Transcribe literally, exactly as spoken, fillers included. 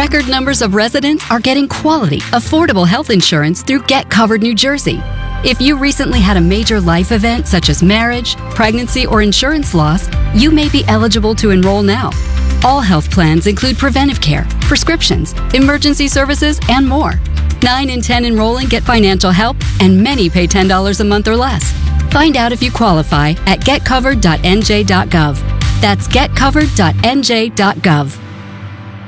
record numbers of residents are getting quality, affordable health insurance through Get Covered New Jersey. If you recently had a major life event such as marriage, pregnancy, or insurance loss, you may be eligible to enroll now. All health plans include preventive care, prescriptions, emergency services, and more. Nine in ten enrolling get financial help, and many pay ten dollars a month or less. Find out if you qualify at get covered dot n j dot gov. That's get covered dot n j dot gov.